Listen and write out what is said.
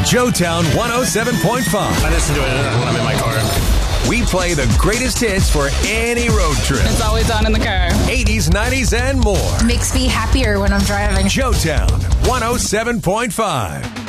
Joetown 107.5. I listen to it when I'm in my car. We play the greatest hits for any road trip. It's always on in the car. 80s, 90s, and more. Makes me happier when I'm driving. Joetown 107.5.